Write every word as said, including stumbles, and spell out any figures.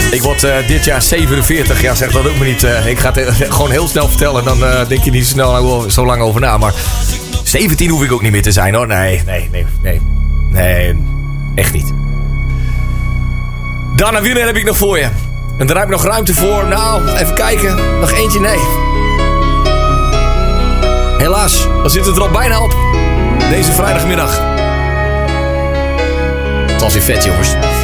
Ik word uh, dit jaar zevenenveertig. Ja, zeg dat ook maar niet. Uh, ik ga het uh, gewoon heel snel vertellen. Dan uh, denk je niet snel, uh, zo lang over na. Maar zeventien hoef ik ook niet meer te zijn, hoor. Nee, nee, nee. Nee, nee echt niet. Dana Wiener heb ik nog voor je. En daar heb ik nog ruimte voor. Nou, even kijken. Nog eentje, nee. Helaas, dan zit het er al bijna op. Deze vrijdagmiddag. Het was weer vet, jongens.